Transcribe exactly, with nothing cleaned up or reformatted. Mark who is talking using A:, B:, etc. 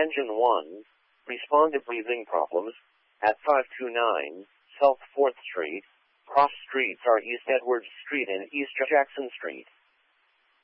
A: Engine one, respond to breathing problems at five two nine South fourth Street. Cross streets are East Edwards Street and East Jackson Street.